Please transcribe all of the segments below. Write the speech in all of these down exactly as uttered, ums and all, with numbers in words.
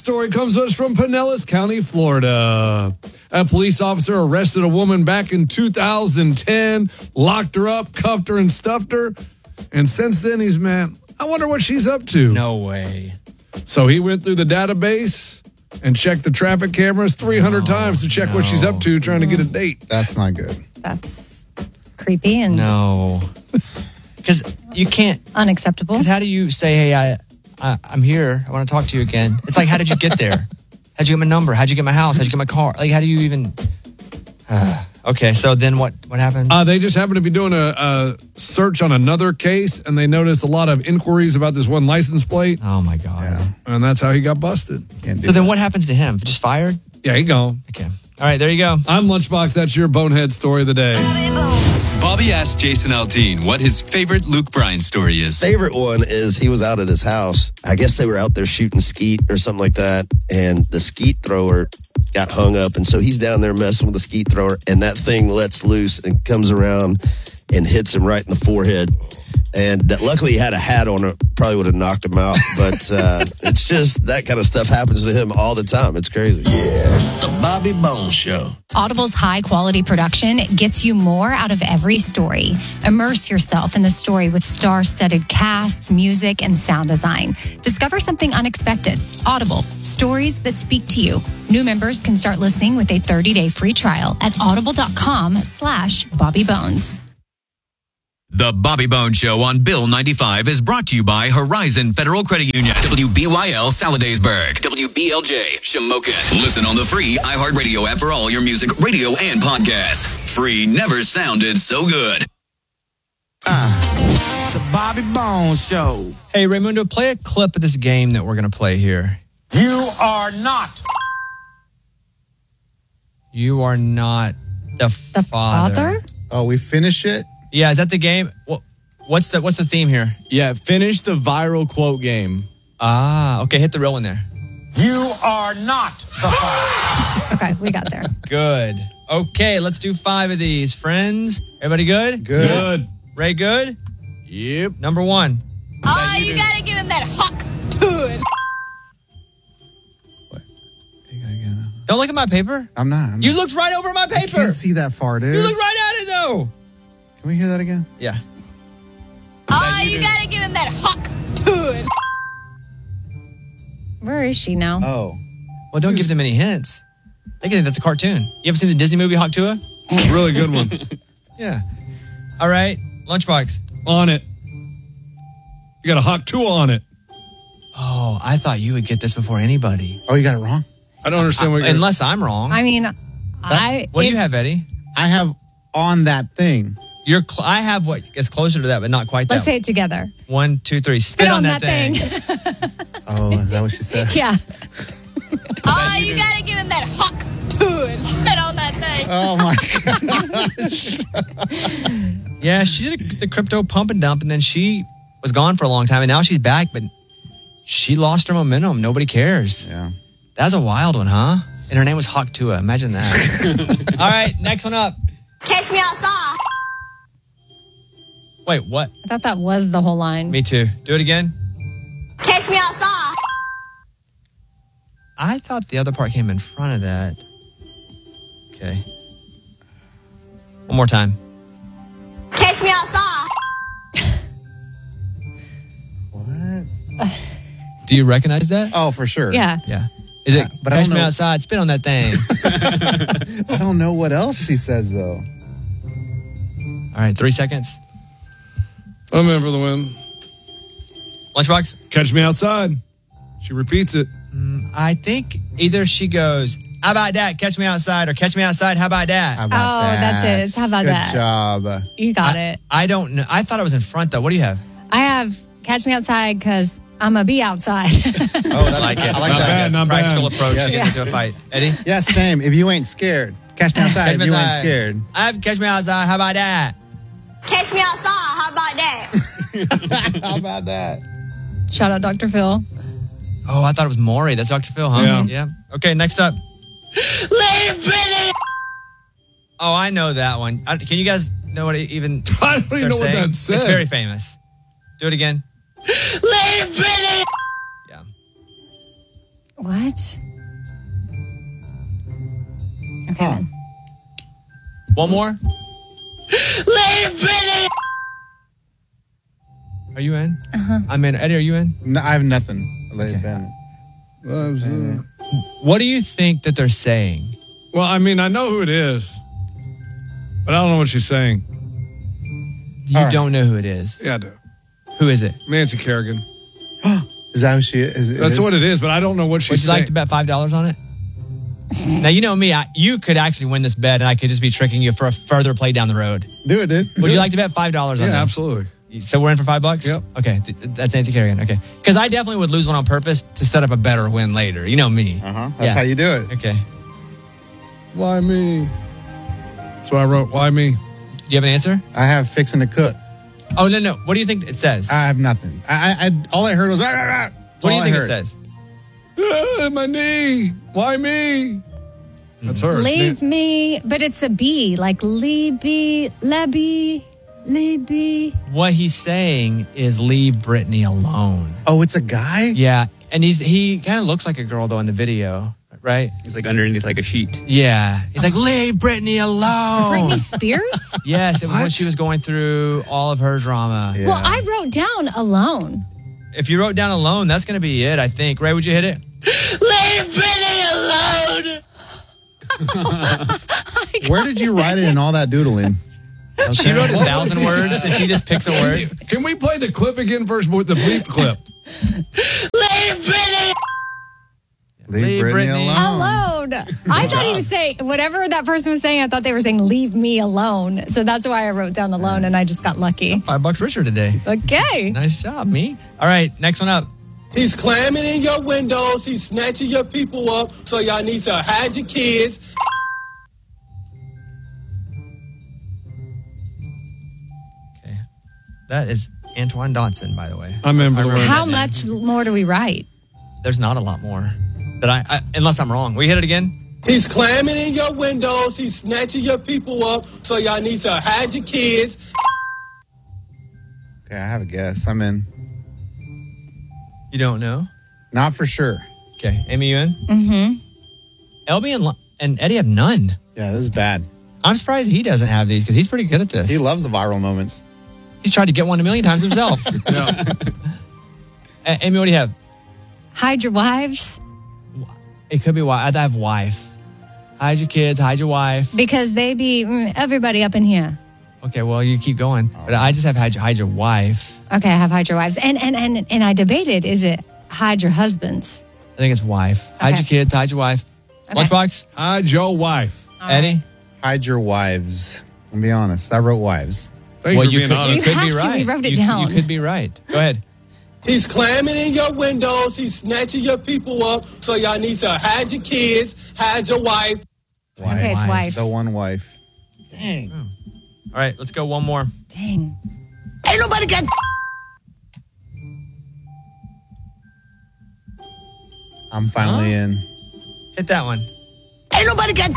story comes to us from Pinellas County, Florida. A police officer arrested a woman back in two thousand ten, locked her up, cuffed her, and stuffed her. And since then, he's, man, I wonder what she's up to. No way. So he went through the database and checked the traffic cameras three hundred No, times to check no. what she's up to, trying to get a date. That's not good. That's creepy and No. Because you can't. unacceptable. Because how do you say, hey, I, I, I'm here. I want to talk to you again. It's like, how did you get there? How'd you get my number? How'd you get my house? How'd you get my car? Like, how do you even... Uh, okay, so then what, what happened? Uh, they just happened to be doing a, a search on another case, and they noticed a lot of inquiries about this one license plate, oh, my God. Yeah. and that's how he got busted. Can't do So then that. what happens to him? Just fired? Yeah, he gone. Okay. All right, there you go. I'm Lunchbox. That's your bonehead story of the day. Bobby asked Jason Aldean what his favorite Luke Bryan story is. Favorite one is he was out at his house. I guess they were out there shooting skeet or something like that. And the skeet thrower got hung up. And so he's down there messing with the skeet thrower. And that thing lets loose and comes around and hits him right in the forehead. And luckily he had a hat on it. Probably would have knocked him out. But uh, it's just that kind of stuff happens to him all the time. It's crazy. Yeah. The Bobby Bones Show. Audible's high-quality production gets you more out of every story. Immerse yourself in the story with star-studded casts, music, and sound design. Discover something unexpected. Audible. Stories that speak to you. New members can start listening with a thirty-day free trial at audible.com slash Bobby Bones. The Bobby Bones Show on Bill ninety-five is brought to you by Horizon Federal Credit Union. W B Y L Saladaysburg. W B L J Shamokin. Listen on the free iHeartRadio app for all your music, radio, and podcasts. Free never sounded so good. Uh, the Bobby Bones Show. Hey, Raymundo, play a clip of this game that we're going to play here. You are not. You are not the, The father. father? Oh, we finish it? Yeah, is that the game? Well, what's the what's the theme here? Yeah, finish the viral quote game. Ah, okay, hit the real one there. You are not the father. Okay, we got there. Good. Okay, let's do five of these. Friends, everybody good? Good. Good. Ray good? Yep. Number one. Oh, you gotta give him that huck to it. You gotta get that. Don't look at my paper. I'm not. I'm You not. looked right over my I paper. can't see that far, dude. You looked right at it, though. Can we hear that again? Yeah. Oh, you gotta give him that huck to it. Where is she now? Oh. Well, don't give them any hints. They can think that's a cartoon. You ever seen the Disney movie Hawk Tuah? Really good one. Yeah. All right. Lunchbox. On it. You got a hawk two on it. Oh, I thought you would get this before anybody. Oh, you got it wrong? I don't understand what you're... Unless I'm wrong. I mean, I... What do you if- have, Eddie? I have on that thing. You're. Cl- I have what is closer to that, but not quite that. Let's say it together. One, two, three. Spit, Spit on, on that, that thing. Oh, is that what she says? Yeah. Oh, you gotta give him that huck to it. Spit on that thing. Oh, my gosh. Yeah, she did the crypto pump and dump, and then she was gone for a long time, and now she's back, but she lost her momentum. Nobody cares. Yeah. That's a wild one, huh? And her name was Hawk Tuah. Imagine that. All right, next one up. Catch me outside. Wait, what? I thought that was the whole line. Me too. Do it again. Catch me outside. I thought the other part came in front of that. Okay. One more time. Catch me outside. What? Do you recognize that? Oh, for sure. Yeah. Yeah. Is it, Yeah, but I catch don't me know- outside, spit on that thing. I don't know what else she says, though. All right, three seconds. I'm in for the win. Lunchbox? Catch me outside. She repeats it. I think either she goes, how about that? Catch me outside, or catch me outside, how about that? How about Oh, that? that's it. It's how about Good that? job. You got I, it. I don't know. I thought it was in front, though. What do you have? I have catch me outside because I'm a bee outside. Oh, that's, I like it. I like Not that. bad, It's a not practical bad. approach Yes. to get into a fight. Eddie? Yeah, same. If you ain't scared, catch me outside. Catch if me you ain't outside. scared. I have catch me outside, how about that? Catch me outside. How about that? How about that? Shout out Doctor Phil. Oh, I thought it was Maury. That's Doctor Phil, huh? Yeah. Yeah. Okay, next up. Lady Brittany. Oh, I know that one. I, can you guys know what it even I don't even they're know what saying? that said. It's very famous. Do it again. Lady Brittany. Yeah. What? Okay, then. One more? Lady Brittany! Are you in? Uh-huh. I'm in. Eddie, are you in? No, I have nothing. Lady Brittany. Well, What do you think that they're saying? well, I mean, I know who it is, but I don't know what she's saying. You All right. don't know who it is. Yeah, I do. Who is it? Nancy Kerrigan. Is that who she is? It That's is? what it is, but I don't know what she's Would you saying. like to bet five dollars on it? Now, you know me. I, you could actually win this bet, and I could just be tricking you for a further play down the road. Do it, dude. Would you like to bet five dollars on yeah, that? absolutely. So we're in for five bucks? Yep. Okay, th- that's Nancy Kerrigan. Okay. Because I definitely would lose one on purpose to set up a better win later. You know me. Uh-huh. That's Yeah. how you do it. Okay. Why me? That's what I wrote. Why me? Do you have an answer? I have fixing to cook. Oh, no, no. What do you think it says? I have nothing. I, I, I all I heard was. Rah, rah, rah. That's what do all you I think it heard. says? Ah, my knee. Why me? That's her. It's Leave Nan- me, but it's a B, like Libby, Lebby, Libby. What he's saying is leave Brittany alone. Oh, it's a guy? Yeah. And he's he kind of looks like a girl, though, in the video, right? He's like underneath like a sheet. Yeah. He's like, leave Brittany alone. Britney Spears? Yes, it was when What? she was going through all of her drama. Yeah. Well, I wrote down alone. If you wrote down alone, that's going to be it, I think. Ray, would you hit it? Leave Brittany alone! Where did you write it in all that doodling? She wrote a thousand words, and she just picks a word. Can we play the clip again first with the bleep clip? Leave Brittany! Leave, Leave Brittany, Brittany alone. Alone. I thought he was saying, whatever that person was saying, I thought they were saying, leave me alone. So that's why I wrote down alone, and I just got lucky. Five bucks richer today. Okay. Nice job, me. All right, next one up. He's climbing in your windows. He's snatching your people up. So y'all need to hide your kids. Okay. That is Antoine Dotson, by the way. I'm in for I the remember win. How that much name. more do we write? There's not a lot more. That I, I unless I'm wrong. Will you hit it again? He's climbing in your windows. He's snatching your people up. So y'all need to hide your kids. Okay, I have a guess. I'm in. You don't know? Not for sure. Okay. Amy, you in? Mm-hmm. L B and, Lo- and Eddie have none. Yeah, this is bad. I'm surprised he doesn't have these because he's pretty good at this. He loves the viral moments. He's tried to get one a million times himself. Yeah. A- Amy, what do you have? Hide your wives It could be wife. I have wife. Hide your kids. Hide your wife. because they be mm, everybody up in here. Okay, well, you keep going. But I just have hide your, hide your wife. Okay, I have hide your wives. And and and, and I debated, is it hide your husbands? I think it's wife. Hide Okay. your kids. Hide your wife. Okay. Lunchbox? Hide your wife. Eddie? Hide your wives. I'll be honest. I wrote wives. Thank well, you for you being could, honest. you could have be to. right. We wrote it you, down. You could be right. Go ahead. He's climbing in your windows. He's snatching your people up. So y'all need to hide your kids, hide your wife. Wife. Okay, it's wife. The one wife. Dang. All right, let's go one more. Dang. Ain't nobody got... I'm finally Huh? in. Hit that one. Ain't nobody got...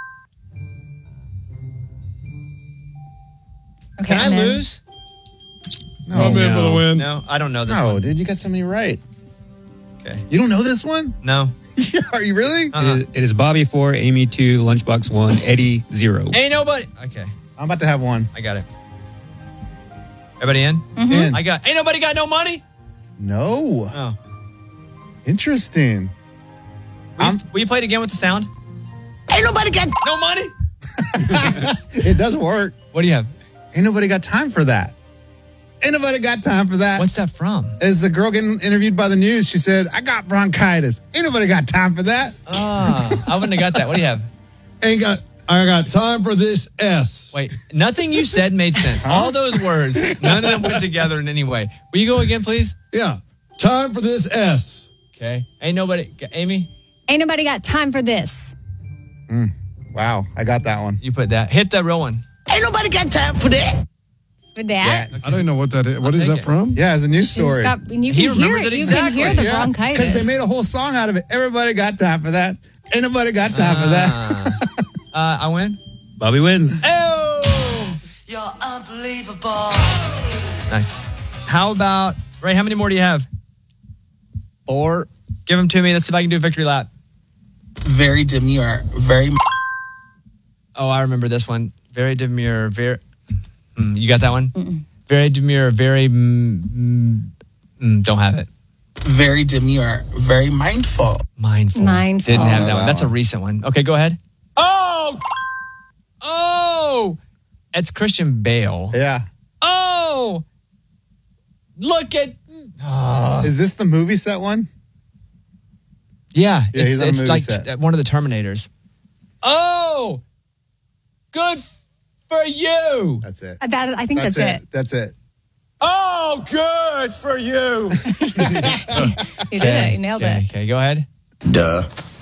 Okay, Can I I'm in. lose? No, I'm in for the win. No, I don't know this no, one. dude, you got so many right. Okay. You don't know this one? No. Are you really? Uh-uh. It, it is Bobby four, Amy two, Lunchbox one, Eddie zero. Ain't nobody. Okay, I'm about to have one. I got it. Everybody in? Mm-hmm. In. I got. Ain't nobody got no money. No. Oh. Interesting. Will you, I'm- will you play it again with the sound? Ain't nobody got... No money. It does work. What do you have? Ain't nobody got time for that. Ain't nobody got time for that. What's that from? As the girl getting interviewed by the news, she said, I got bronchitis. Ain't nobody got time for that. Ah, I wouldn't have got that. What do you have? Ain't got. I got time for this S. Wait, nothing you said made sense. All those words, none of them went together in any way. Will you go again, please? Yeah. Time for this S. Okay. Ain't nobody. Amy, Ain't nobody got time for this. Wow, I got that one. you put that. Hit the real one. Ain't nobody got time for that. For that. I don't even know what that is. What is take that it. from? Yeah, it's a news She's story. got- and you He can hear remembers it. it You can hear exactly. the bronchitis. Because they made a whole song out of it. Everybody got time for that. Ain't nobody got time for that. Uh, I win. Bobby wins. Oh, You're unbelievable. nice. How about Ray? How many more do you have? Or Give them to me. Let's see if I can do a victory lap. Very demure. Very. Oh, I remember this one. Very demure. Very. Mm, you got that one? Mm-mm. Very demure. Very. Mm, mm, mm, don't have it. Very demure. Very mindful. Mindful. Mindful. Didn't have Oh, that that one. That's a one. recent one. Okay, go ahead. Oh! Oh! It's Christian Bale. Yeah. Oh! Look at. Oh. Is this the movie set one? Yeah, Yeah, it's, he's on a it's movie like set. one of the Terminators. Oh! Good for you! That's it. Uh, That, I think that's, it. That's it. Oh, good for you! You did it. You nailed okay, it. Okay, go ahead. Duh.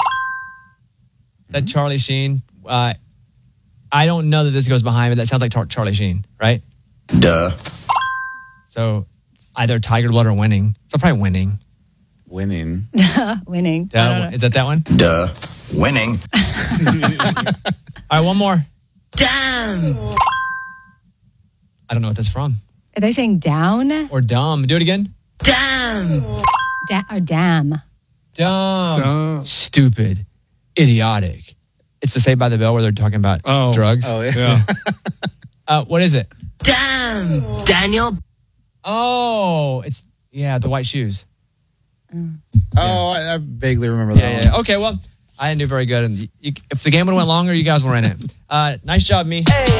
That Charlie Sheen. Uh, I don't know that this goes behind, but that sounds like Tar- Charlie Sheen, right? Duh. So either Tiger Blood or Winning. So probably Winning. Winning. Winning. I don't Uh, know. is that that one? Duh. Winning. All right, one more. Damn. I don't know what that's from. Are they saying down? Or dumb. Do it again. Damn. Da- or damn? Dumb. Dumb. Stupid. Idiotic. It's the Saved by the Bell where they're talking about Oh. drugs. Oh, yeah. Yeah. Uh, what is it? Damn. Daniel. Oh, it's, yeah, the white shoes. Oh, I, I vaguely remember that Yeah, one. yeah. Okay, well, I didn't do very good. And you, if the game would have went longer, you guys will win it. Uh, nice job, me.